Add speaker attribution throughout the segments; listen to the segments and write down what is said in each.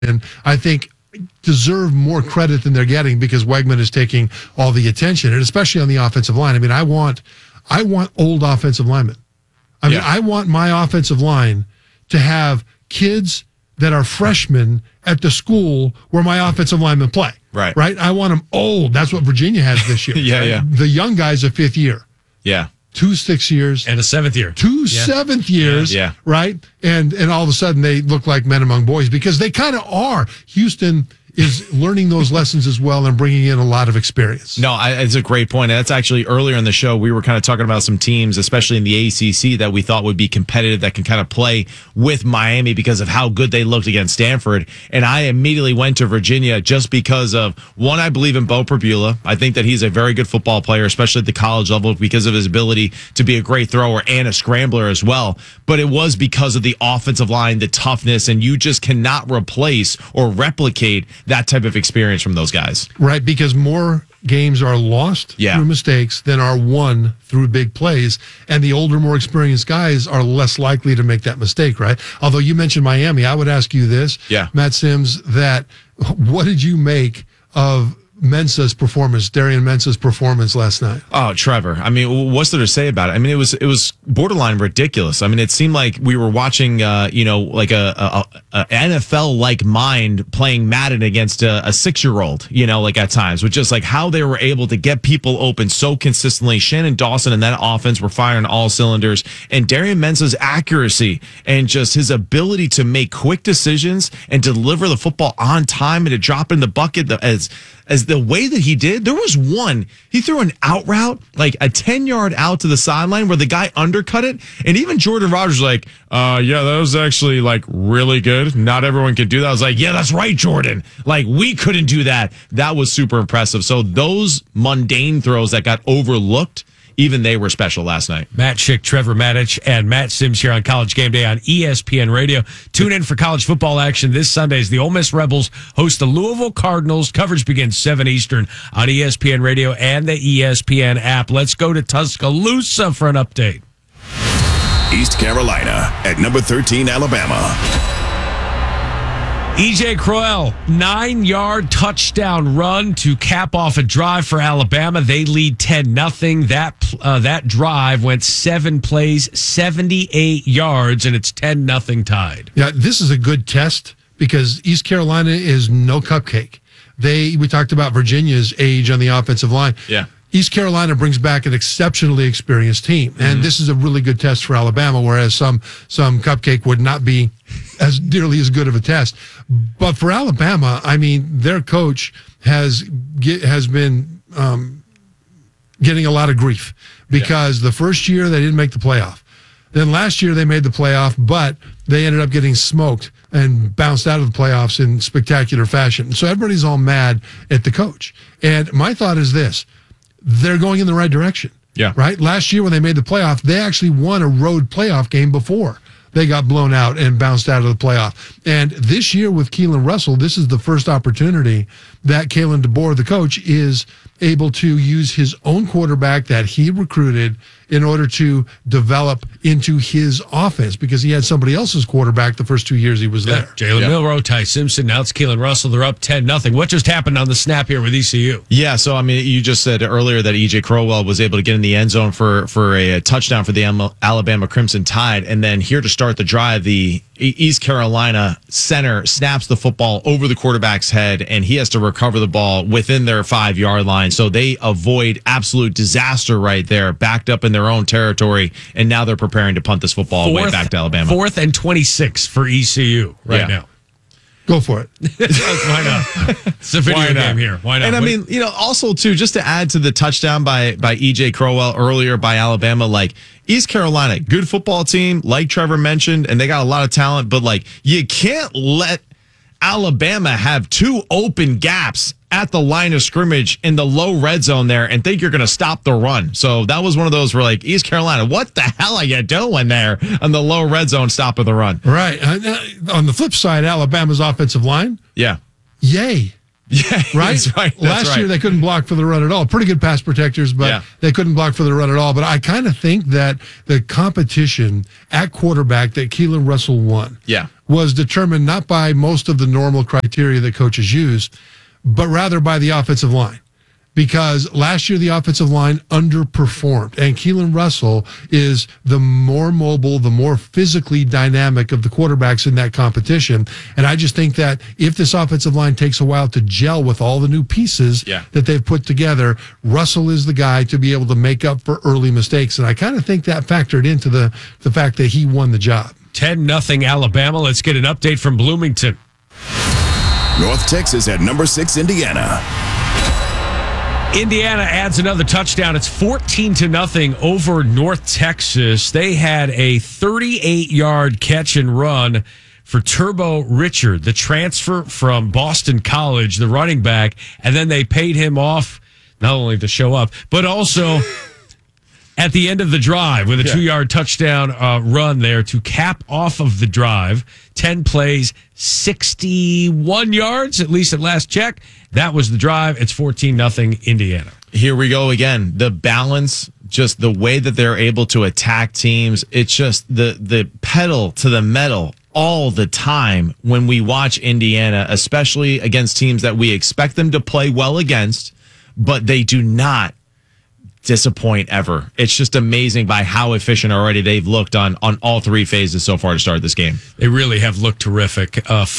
Speaker 1: I think deserve more credit than they're getting because Wegman is taking all the attention, and especially on the offensive line. I mean, I want old offensive linemen. I want my offensive line to have kids that are freshmen at the school where my offensive linemen play.
Speaker 2: Right.
Speaker 1: I want them old. That's what Virginia has this year.
Speaker 2: Yeah.
Speaker 1: The young guys a fifth year.
Speaker 2: Yeah.
Speaker 1: 2 6 years.
Speaker 3: And a seventh year.
Speaker 1: 2 seventh years.
Speaker 2: Yeah.
Speaker 1: Right? And all of a sudden they look like men among boys because they kind of are. Houston is learning those lessons as well and bringing in a lot of experience.
Speaker 2: No, it's a great point. And that's actually earlier in the show, we were kind of talking about some teams, especially in the ACC, that we thought would be competitive, that can kind of play with Miami because of how good they looked against Stanford. And I immediately went to Virginia just because of, one, I believe in Bo Perbula. I think that he's a very good football player, especially at the college level, because of his ability to be a great thrower and a scrambler as well. But it was because of the offensive line, the toughness, and you just cannot replace or replicate that type of experience from those guys.
Speaker 1: Right, because more games are lost through mistakes than are won through big plays. And the older, more experienced guys are less likely to make that mistake, right? Although you mentioned Miami, I would ask you this, Matt Sims, that what did you make of Darian Mensah's performance last night?
Speaker 2: Oh, Trevor. I mean, what's there to say about it? I mean, it was borderline ridiculous. I mean, it seemed like we were watching, like a NFL-like mind playing Madden against a 6-year-old, like at times, with just like how they were able to get people open so consistently. Shannon Dawson and that offense were firing all cylinders, and Darian Mensah's accuracy and just his ability to make quick decisions and deliver the football on time and to drop in the bucket as the way that he did. There was one, he threw an out route, like a 10-yard out to the sideline where the guy undercut it. And even Jordan Rogers was like, that was actually like really good. Not everyone could do that. I was like, yeah, that's right, Jordan. Like we couldn't do that. That was super impressive. So those mundane throws that got overlooked, even they were special last night.
Speaker 3: Matt Schick, Trevor Maddich, and Matt Sims here on College Game Day on ESPN Radio. Tune in for college football action this Sunday as the Ole Miss Rebels host the Louisville Cardinals. Coverage begins 7 Eastern on ESPN Radio and the ESPN app. Let's go to Tuscaloosa for an update.
Speaker 4: East Carolina at number 13, Alabama.
Speaker 3: E.J. Crowell, 9-yard touchdown run to cap off a drive for Alabama. They lead 10-0. That drive went 7 plays, 78 yards, and it's 10-0 tied.
Speaker 1: Yeah, this is a good test because East Carolina is no cupcake. We talked about Virginia's age on the offensive line.
Speaker 2: Yeah.
Speaker 1: East Carolina brings back an exceptionally experienced team, and this is a really good test for Alabama, whereas some cupcake would not be as nearly as good of a test. But for Alabama, I mean, their coach has been getting a lot of grief because the first year they didn't make the playoff. Then last year they made the playoff, but they ended up getting smoked and bounced out of the playoffs in spectacular fashion. So everybody's all mad at the coach. And my thought is this. They're going in the right direction.
Speaker 2: Yeah.
Speaker 1: Right? Last year when they made the playoff, they actually won a road playoff game before they got blown out and bounced out of the playoff. And this year with Keelan Russell, this is the first opportunity that Kalen DeBoer, the coach, is able to use his own quarterback that he recruited in order to develop into his offense because he had somebody else's quarterback the first 2 years he was there.
Speaker 3: Jalen Milroe, Ty Simpson, now it's Keelan Russell. They're up 10-0. What just happened on the snap here with ECU?
Speaker 2: Yeah, so I mean, you just said earlier that E.J. Crowell was able to get in the end zone for a touchdown for the Alabama Crimson Tide, and then here to start the drive, the East Carolina center snaps the football over the quarterback's head, and he has to recover the ball within their 5-yard line. So they avoid absolute disaster right there, backed up in their own territory, and now they're preparing to punt this football way back to Alabama.
Speaker 3: 4th and 26 for ECU now.
Speaker 1: Go for it.
Speaker 3: Why not? It's a video game here. Why not?
Speaker 2: And I mean, also too, just to add to the touchdown by E.J. Crowell earlier by Alabama, like East Carolina, good football team, like Trevor mentioned, and they got a lot of talent, but like you can't let Alabama have 2 open gaps at the line of scrimmage in the low red zone there and think you're going to stop the run. So that was one of those where like, East Carolina, what the hell are you doing there on the low red zone stopping the run?
Speaker 1: Right. On the flip side, Alabama's offensive line.
Speaker 2: Yeah.
Speaker 1: Yay.
Speaker 2: Yeah,
Speaker 1: right?
Speaker 2: that's right. That's
Speaker 1: Last year,
Speaker 2: right.
Speaker 1: they couldn't block for the run at all. Pretty good pass protectors, but
Speaker 2: Yeah.
Speaker 1: they couldn't block for the run at all. But I kind of think that the competition at quarterback that Keelan Russell won
Speaker 2: Yeah.
Speaker 1: was determined not by most of the normal criteria that coaches use, but rather by the offensive line. Because last year the offensive line underperformed, and Keelan Russell is the more mobile, the more physically dynamic of the quarterbacks in that competition. And I just think that if this offensive line takes a while to gel with all the new pieces that they've put together, Russell is the guy to be able to make up for early mistakes. And I kind of think that factored into the fact that he won the job.
Speaker 3: 10-0 Alabama. Let's get an update from Bloomington.
Speaker 4: North Texas at number 6, Indiana.
Speaker 3: Indiana adds another touchdown. It's 14-0 over North Texas. They had a 38-yard catch and run for Turbo Richard, the transfer from Boston College, the running back, and then they paid him off not only to show up, but also at the end of the drive with a 2-yard touchdown run there to cap off of the drive. 10 plays, 61 yards, at least at last check. That was the drive. It's 14-0 Indiana.
Speaker 2: Here we go again. The balance, just the way that they're able to attack teams. It's just the pedal to the metal all the time when we watch Indiana, especially against teams that we expect them to play well against, but they do not disappoint ever. It's just amazing by how efficient already they've looked on all three phases so far to start this game.
Speaker 3: They really have looked terrific.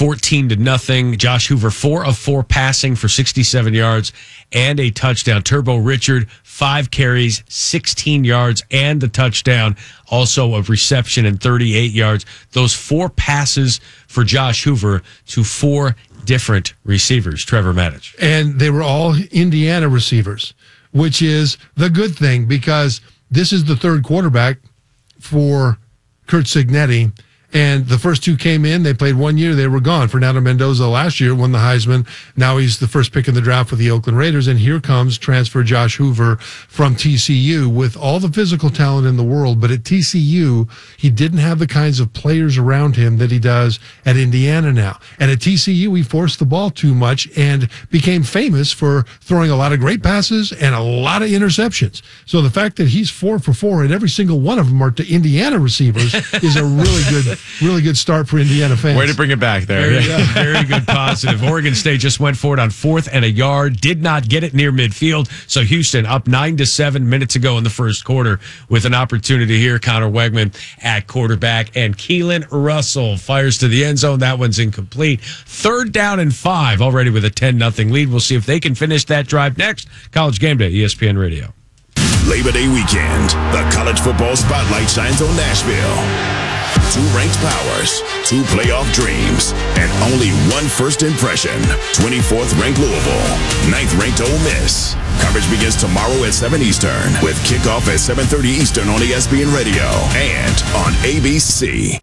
Speaker 3: 14-0. Josh Hoover, 4 of 4 passing for 67 yards and a touchdown. Turbo Richard, 5 carries, 16 yards and the touchdown. Also a reception and 38 yards. Those 4 passes for Josh Hoover to 4 different receivers. Trevor Maddich.
Speaker 1: And they were all Indiana receivers, which is the good thing because this is the third quarterback for Curt Cignetti. And the first 2 came in. They played 1 year. They were gone. Fernando Mendoza last year won the Heisman. Now he's the first pick in the draft with the Oakland Raiders. And here comes transfer Josh Hoover from TCU with all the physical talent in the world. But at TCU, he didn't have the kinds of players around him that he does at Indiana now. And at TCU, he forced the ball too much and became famous for throwing a lot of great passes and a lot of interceptions. So the fact that he's 4 for 4 and every single one of them are to Indiana receivers is a really good start for Indiana fans.
Speaker 2: Way to bring it back there.
Speaker 3: Very good positive. Oregon State just went for it on 4th and a yard, did not get it near midfield. So Houston up 9-7 minutes ago in the first quarter with an opportunity here. Connor Wegman at quarterback and Keelan Russell fires to the end zone. That one's incomplete. 3rd down and 5 already with a 10-0 lead. We'll see if they can finish that drive next. College Game Day, ESPN Radio.
Speaker 4: Labor Day weekend, the college football spotlight shines on Nashville. 2 ranked powers, 2 playoff dreams, and only 1 first impression. 24th ranked Louisville, 9th ranked Ole Miss. Coverage begins tomorrow at 7 Eastern with kickoff at 7:30 Eastern on ESPN Radio and on ABC.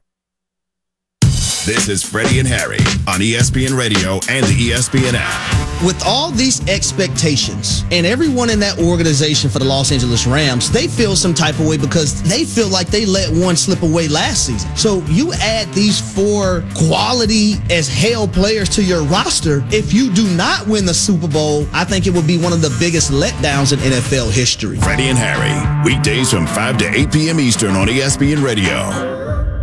Speaker 4: This is Freddie and Harry on ESPN Radio and the ESPN app.
Speaker 5: With all these expectations and everyone in that organization for the Los Angeles Rams, they feel some type of way because they feel like they let one slip away last season. So you add these 4 quality as hell players to your roster. If you do not win the Super Bowl, I think it would be one of the biggest letdowns in NFL history.
Speaker 4: Freddie and Harry, weekdays from 5 to 8 p.m. Eastern on ESPN Radio.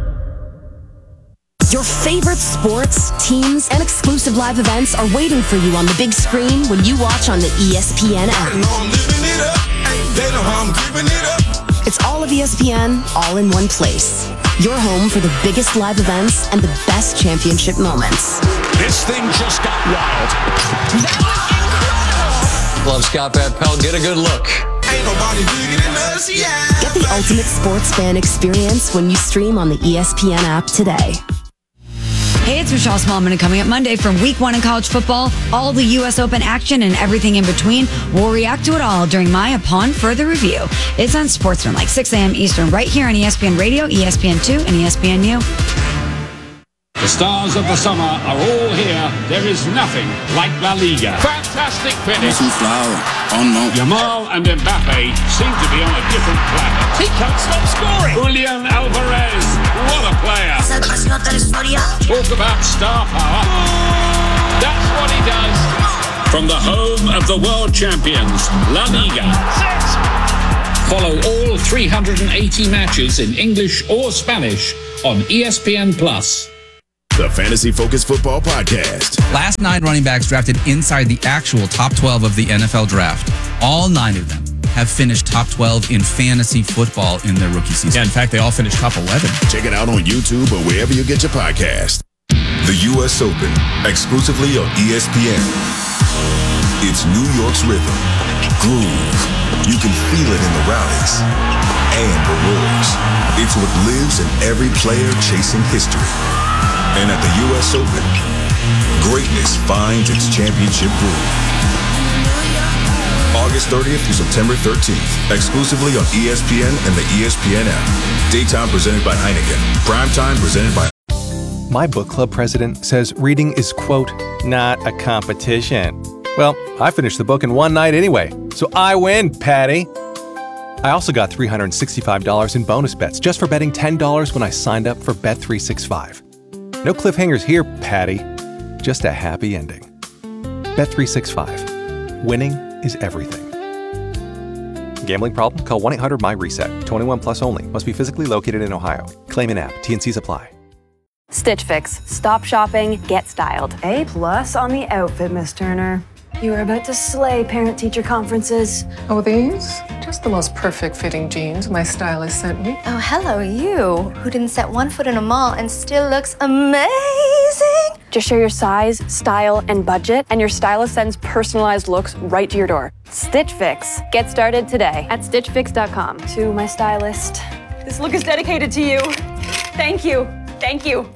Speaker 6: Your favorite sports, teams, and exclusive live events are waiting for you on the big screen when you watch on the ESPN app. It's all of ESPN, all in one place. Your home for the biggest live events and the best championship moments.
Speaker 7: This thing just got wild.
Speaker 6: That was incredible!
Speaker 8: Love Scott Van Pelt. Get a good look.
Speaker 7: Ain't nobody bigger than us, yeah.
Speaker 6: Get the ultimate sports fan experience when you stream on the ESPN app today.
Speaker 9: Hey, it's Michelle Smallman, and coming up Monday from Week 1 in college football, all the U.S. Open action and everything in between. We'll react to it all during my Upon Further Review. It's on Sportsman, 6 a.m. Eastern, right here on ESPN Radio, ESPN2, and ESPNU.
Speaker 10: The stars of the summer are all here. There is nothing like La Liga. Fantastic finish. Yamal and Mbappe seem to be on a different planet.
Speaker 7: He can't stop scoring.
Speaker 10: Julian Alvarez, what a player. Talk about star power. That's what he does. from the home of the world champions, La Liga. Follow all 380 matches in English or Spanish on ESPN+.
Speaker 4: The Fantasy Focus Football Podcast.
Speaker 11: Last 9 running backs drafted inside the actual top 12 of the NFL draft. All 9 of them have finished top 12 in fantasy football in their rookie season.
Speaker 12: Yeah, in fact, they all finished top 11.
Speaker 4: Check it out on YouTube or wherever you get your podcast. The U.S. Open, exclusively on ESPN. It's New York's rhythm, groove. You can feel it in the rallies and the roars. It's what lives in every player chasing history. And at the U.S. Open, greatness finds its championship groove. August 30th through September 13th, exclusively on ESPN and the ESPN app. Daytime presented by Heineken. Primetime presented by...
Speaker 13: My book club president says reading is, quote, not a competition. Well, I finished the book in one night anyway, so I win, Patty. I also got $365 in bonus bets just for betting $10 when I signed up for Bet365. No cliffhangers here, Patty. Just a happy ending. Bet365. Winning is everything. Gambling problem? Call 1-800-MY-RESET. 21 plus only. Must be physically located in Ohio. Claim in app. T&Cs apply.
Speaker 14: Stitch Fix. Stop shopping, get styled.
Speaker 6: A+ on the outfit, Miss Turner. You are about to slay parent-teacher conferences.
Speaker 15: Oh, these? Just the most perfect fitting jeans my stylist sent me.
Speaker 16: Oh, hello, you, who didn't set one foot in a mall and still looks amazing.
Speaker 14: Just share your size, style, and budget, and your stylist sends personalized looks right to your door. Stitch Fix. Get started today at stitchfix.com.
Speaker 6: To my stylist. This look is dedicated to you. Thank you. Thank you.